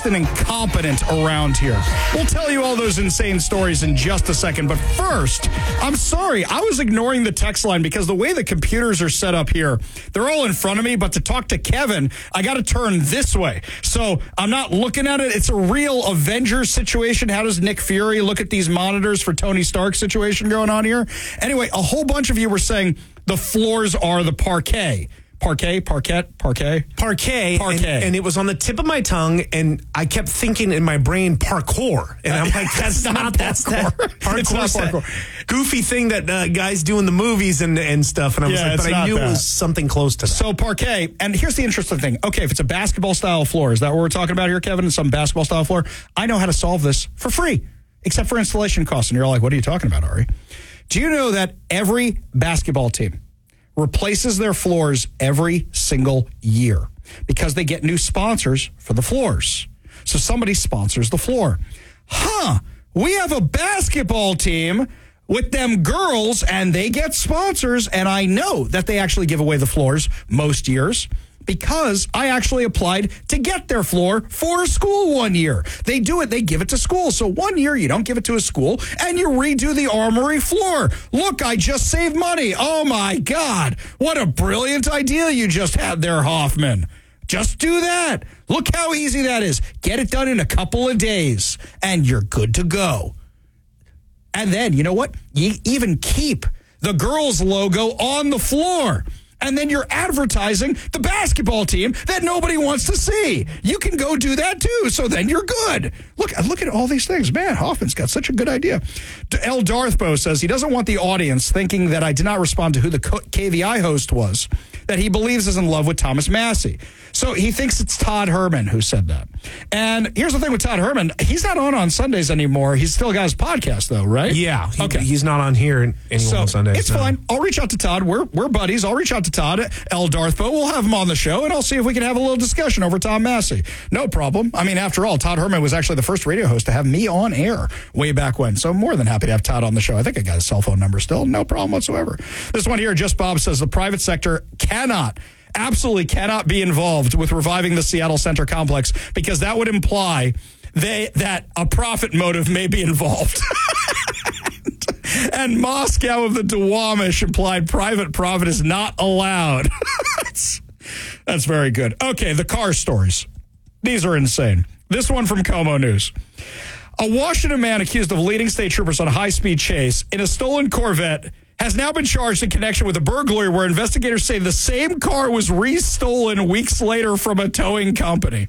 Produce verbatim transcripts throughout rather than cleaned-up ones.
and incompetent around here. We'll tell you all those insane stories in just a second. But first, I'm sorry. I was ignoring the text line because the way the computers are set up here, they're all in front of me. But to talk to Kevin, I got to turn this way. So I'm not looking at it. It's a real Avengers situation. How does Nick Fury look at these monitors for Tony Stark situation going on here? Anyway, a whole bunch of you were saying the floors are the parquet. Parquet, parquet, parquet, parquet, parquet, and, and it was on the tip of my tongue, and I kept thinking in my brain parkour, and I'm like, that's not, not that's that parkour. It's not parkour. Goofy thing that uh, guys do in the movies and and stuff, and I was yeah, like, but I knew that. it was something close to that. So parquet, and here's the interesting thing. Okay, if it's a basketball style floor, is that what we're talking about here, Kevin? Some basketball style floor. I know how to solve this for free, except for installation costs. And you're like, what are you talking about, Ari? Do you know that every basketball team replaces their floors every single year because they get new sponsors for the floors? So somebody sponsors the floor. Huh, we have a basketball team with them girls and they get sponsors, and I know that they actually give away the floors most years because I actually applied to get their floor for school one year. They do it. They give it to school. So one year you don't give it to a school and you redo the Armory floor. Look, I just saved money. Oh, my God. What a brilliant idea you just had there, Hoffman. Just do that. Look how easy that is. Get it done in a couple of days and you're good to go. And then, you know what? You even keep the girls' logo on the floor. And then you're advertising the basketball team that nobody wants to see. You can go do that, too. So then you're good. Look, look at all these things. Man, Hoffman's got such a good idea. El Darthbo says he doesn't want the audience thinking that I did not respond to who the K V I host was, that he believes is in love with Thomas Massey. So he thinks it's Todd Herman who said that. And here's the thing with Todd Herman. He's not on on Sundays anymore. He's still got his podcast, though, right? Yeah. He, okay. He's not on here anymore so on Sundays. It's no. fine. I'll reach out to Todd. We're we're buddies. I'll reach out to Todd, El Darthbo. We'll have him on the show, and I'll see if we can have a little discussion over Tom Massey. No problem. I mean, after all, Todd Herman was actually the first radio host to have me on air way back when. So I'm more than happy to have Todd on the show. I think I got his cell phone number still. No problem whatsoever. This one here, Just Bob says the private sector cannot absolutely cannot be involved with reviving the Seattle Center complex because that would imply they that a profit motive may be involved. And Moscow of the Duwamish implied private profit is not allowed. that's, that's very good. Okay, the car stories. These are insane. This one from Como News. A Washington man accused of leading state troopers on a high-speed chase in a stolen Corvette has now been charged in connection with a burglary where investigators say the same car was re-stolen weeks later from a towing company.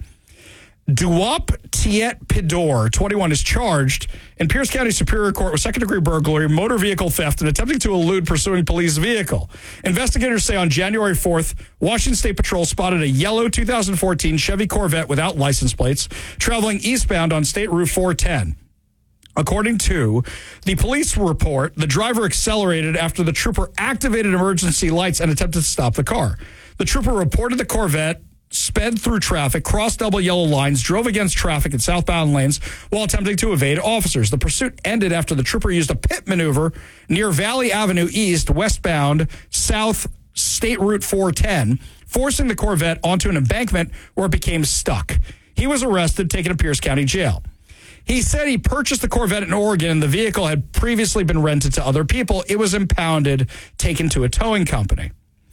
Duop Tiet Pidor, twenty-one, is charged in Pierce County Superior Court with second-degree burglary, motor vehicle theft, and attempting to elude pursuing police vehicle. Investigators say on January fourth, Washington State Patrol spotted a yellow two thousand fourteen Chevy Corvette without license plates traveling eastbound on State Route four ten. According to the police report, the driver accelerated after the trooper activated emergency lights and attempted to stop the car. The trooper reported the Corvette sped through traffic, crossed double yellow lines, drove against traffic in southbound lanes while attempting to evade officers. The pursuit ended after the trooper used a pit maneuver near Valley Avenue East, westbound, south State Route four ten, forcing the Corvette onto an embankment where it became stuck. He was arrested, taken to Pierce County Jail. He said he purchased the Corvette in Oregon and the vehicle had previously been rented to other people. It was impounded, taken to a towing company.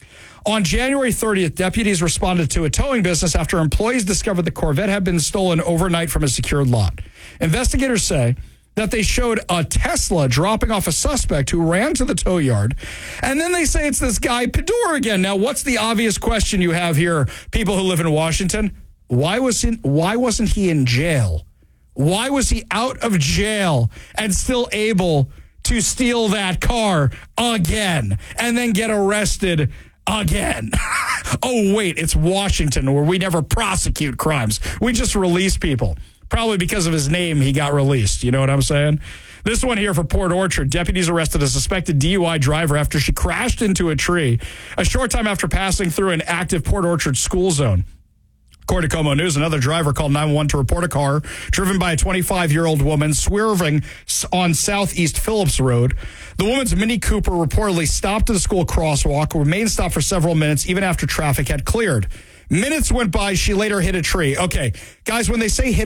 On January thirtieth, deputies responded to a towing business after employees discovered the Corvette had been stolen overnight from a secured lot. Investigators say that they showed a Tesla dropping off a suspect who ran to the tow yard. And then they say it's this guy, Pidor, again. Now, what's the obvious question you have here, people who live in Washington? Why was he, why wasn't he in jail? Why was he out of jail and still able to steal that car again and then get arrested again? Oh, wait, it's Washington where we never prosecute crimes. We just release people. Probably because of his name, he got released. You know what I'm saying? This one here for Port Orchard. Deputies arrested a suspected D U I driver after she crashed into a tree a short time after passing through an active Port Orchard school zone. According to Como News, another driver called nine one one to report a car driven by a twenty-five-year-old woman swerving on Southeast Phillips Road. The woman's Mini Cooper reportedly stopped at the school crosswalk, remained stopped for several minutes, even after traffic had cleared. Minutes went by. She later hit a tree. Okay, guys, when they say hit